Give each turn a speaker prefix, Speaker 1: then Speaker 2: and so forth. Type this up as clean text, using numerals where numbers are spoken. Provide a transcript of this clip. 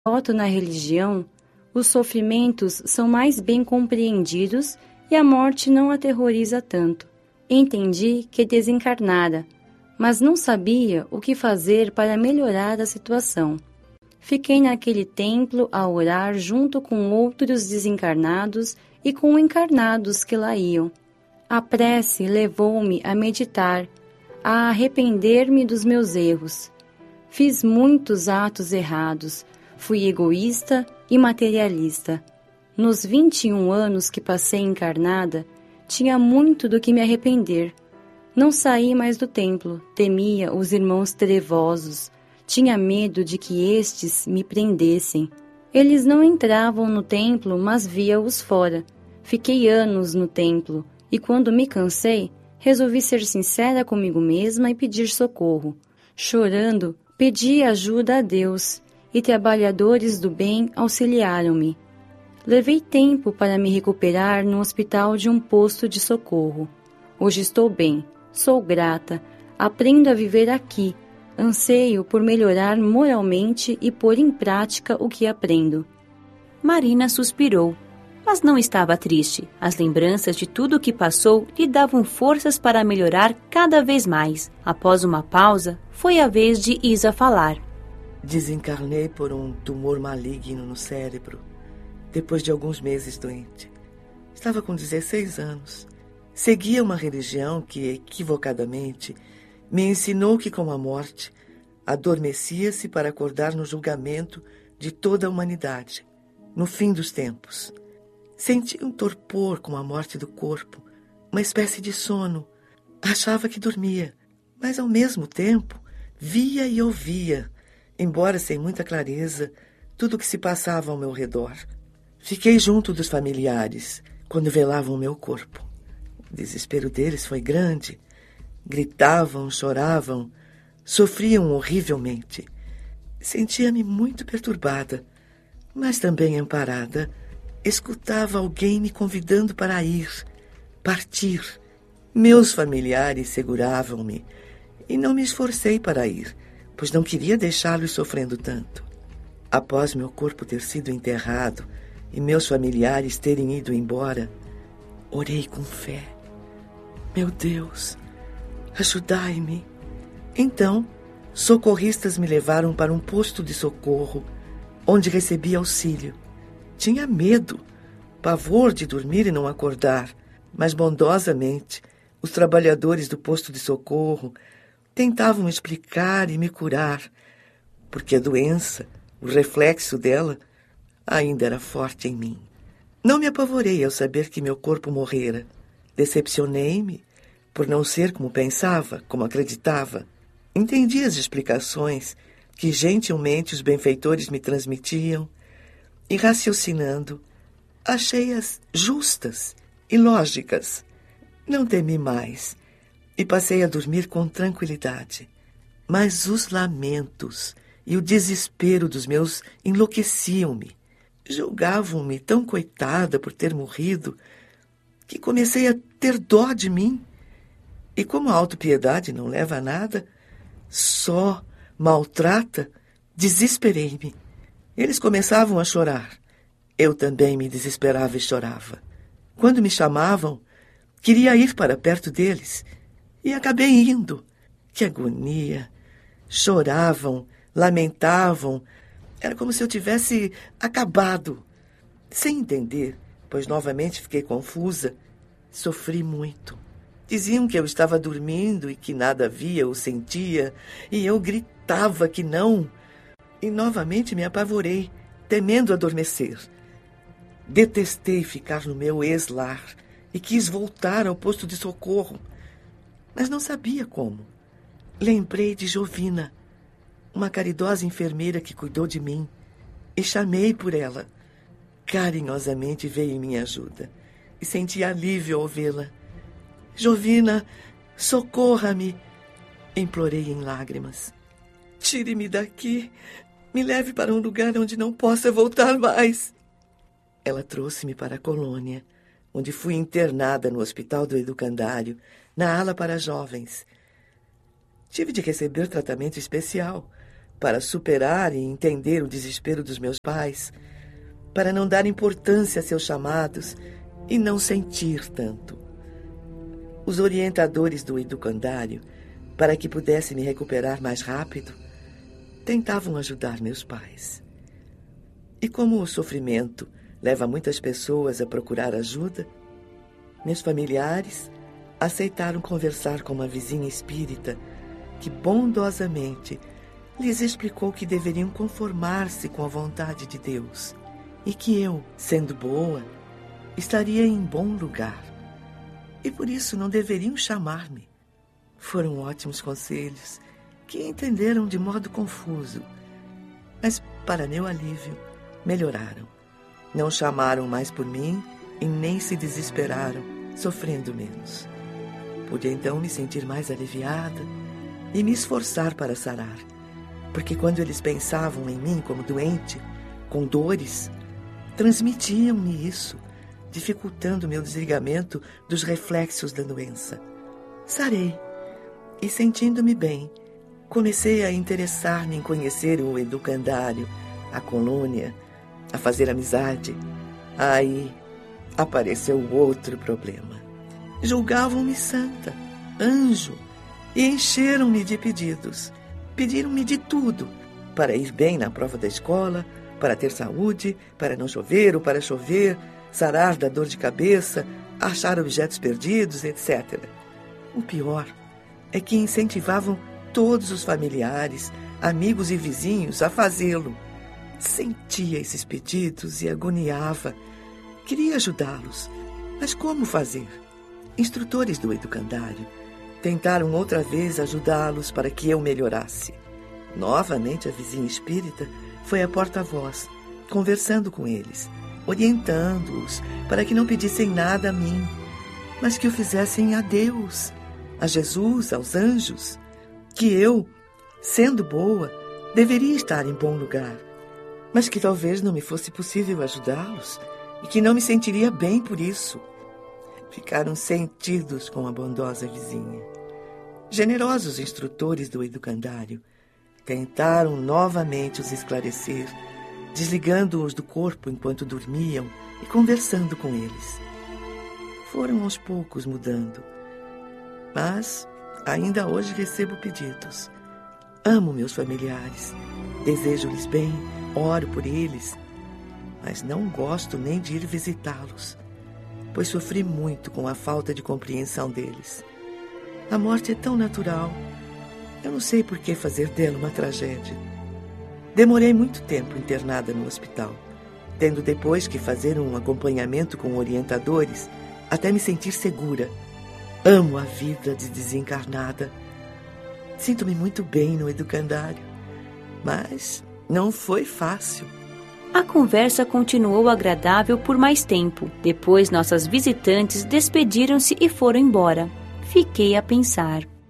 Speaker 1: devoto na religião, os sofrimentos são mais bem compreendidos e a morte não aterroriza tanto. Entendi que desencarnara, mas não sabia o que fazer para melhorar a situação. Fiquei naquele templo a orar junto com outros desencarnados e com encarnados que lá iam. A prece levou-me a meditar, a arrepender-me dos meus erros. Fiz muitos atos errados, fui egoísta e materialista. Nos 21 anos que passei encarnada, tinha muito do que me arrepender. Não saí mais do templo, temia os irmãos trevosos, tinha medo de que estes me prendessem. Eles não entravam no templo, mas via-os fora. Fiquei anos no templo, e quando me cansei, resolvi ser sincera comigo mesma e pedir socorro. Chorando, pedi ajuda a Deus, e trabalhadores do bem auxiliaram-me. Levei tempo para me recuperar no hospital de um posto de socorro. Hoje estou bem, sou grata, aprendo a viver aqui, anseio por melhorar moralmente e pôr em prática o que aprendo.
Speaker 2: Marina suspirou, mas não estava triste. As lembranças de tudo o que passou lhe davam forças para melhorar cada vez mais. Após uma pausa, foi a vez de Isa falar.
Speaker 3: Desencarnei por um tumor maligno no cérebro, depois de alguns meses doente. Estava com 16 anos. Seguia uma religião que, equivocadamente, me ensinou que com a morte, adormecia-se para acordar no julgamento de toda a humanidade, no fim dos tempos. Senti um torpor com a morte do corpo, uma espécie de sono. Achava que dormia, mas ao mesmo tempo via e ouvia, embora sem muita clareza, tudo o que se passava ao meu redor. Fiquei junto dos familiares quando velavam o meu corpo. O desespero deles foi grande. Gritavam, choravam, sofriam horrivelmente. Sentia-me muito perturbada, mas também amparada. Escutava alguém me convidando para ir, partir. Meus familiares seguravam-me e não me esforcei para ir, pois não queria deixá-los sofrendo tanto. Após meu corpo ter sido enterrado e meus familiares terem ido embora, orei com fé. Meu Deus, ajudai-me. Então, socorristas me levaram para um posto de socorro, onde recebi auxílio. Tinha medo, pavor de dormir e não acordar, mas bondosamente os trabalhadores do posto de socorro tentavam explicar e me curar, porque a doença, o reflexo dela, ainda era forte em mim. Não me apavorei ao saber que meu corpo morrera. Decepcionei-me por não ser como pensava, como acreditava. Entendi as explicações que gentilmente os benfeitores me transmitiam e, raciocinando, achei-as justas e lógicas. Não temi mais e passei a dormir com tranquilidade. Mas os lamentos e o desespero dos meus enlouqueciam-me. Julgavam-me tão coitada por ter morrido que comecei a ter dó de mim. E como a autopiedade não leva a nada, só maltrata, desesperei-me. Eles começavam a chorar. Eu também me desesperava e chorava. Quando me chamavam, queria ir para perto deles. E acabei indo. Que agonia! Choravam, lamentavam. Era como se eu tivesse acabado. Sem entender, pois novamente fiquei confusa, sofri muito. Diziam que eu estava dormindo e que nada via ou sentia, e eu gritava que não. E novamente me apavorei, temendo adormecer. Detestei ficar no meu ex-lar e quis voltar ao posto de socorro, mas não sabia como. Lembrei de Jovina, uma caridosa enfermeira que cuidou de mim, e chamei por ela. Carinhosamente veio em minha ajuda e senti alívio ao vê-la. Jovina, socorra-me, implorei em lágrimas. Tire-me daqui, me leve para um lugar onde não possa voltar mais. Ela trouxe-me para a colônia, onde fui internada no Hospital do Educandário, na ala para jovens. Tive de receber tratamento especial, para superar e entender o desespero dos meus pais, para não dar importância a seus chamados e não sentir tanto. Os orientadores do educandário, para que pudesse me recuperar mais rápido, tentavam ajudar meus pais. E como o sofrimento leva muitas pessoas a procurar ajuda, meus familiares aceitaram conversar com uma vizinha espírita que bondosamente lhes explicou que deveriam conformar-se com a vontade de Deus e que eu, sendo boa, estaria em bom lugar e por isso não deveriam chamar-me. Foram ótimos conselhos que entenderam de modo confuso, mas, para meu alívio, melhoraram. Não chamaram mais por mim e nem se desesperaram, sofrendo menos. Pude então me sentir mais aliviada e me esforçar para sarar, porque quando eles pensavam em mim como doente, com dores, transmitiam-me isso, dificultando meu desligamento dos reflexos da doença. Sarei e, sentindo-me bem, comecei a interessar-me em conhecer o educandário, a colônia, a fazer amizade. Aí apareceu outro problema. Julgavam-me santa, anjo, e encheram-me de pedidos. Pediram-me de tudo, para ir bem na prova da escola, para ter saúde, para não chover ou para chover, sarar da dor de cabeça, achar objetos perdidos, etc. O pior é que incentivavam todos os familiares, amigos e vizinhos a fazê-lo. Sentia esses pedidos e agoniava. Queria ajudá-los, mas como fazer? Instrutores do educandário tentaram outra vez ajudá-los para que eu melhorasse. Novamente a vizinha espírita foi a porta-voz, conversando com eles, orientando-os para que não pedissem nada a mim, mas que o fizessem a Deus, a Jesus, aos anjos, que eu, sendo boa, deveria estar em bom lugar, mas que talvez não me fosse possível ajudá-los e que não me sentiria bem por isso. Ficaram sentidos com a bondosa vizinha. Generosos instrutores do educandário tentaram novamente os esclarecer, desligando-os do corpo enquanto dormiam e conversando com eles. Foram aos poucos mudando, mas ainda hoje recebo pedidos. Amo meus familiares, desejo-lhes bem, oro por eles, mas não gosto nem de ir visitá-los, pois sofri muito com a falta de compreensão deles. A morte é tão natural, eu não sei por que fazer dela uma tragédia. Demorei muito tempo internada no hospital, tendo depois que fazer um acompanhamento com orientadores até me sentir segura. Amo a vida de desencarnada. Sinto-me muito bem no educandário, mas não foi fácil.
Speaker 2: A conversa continuou agradável por mais tempo. Depois, nossas visitantes despediram-se e foram embora. Fiquei a pensar.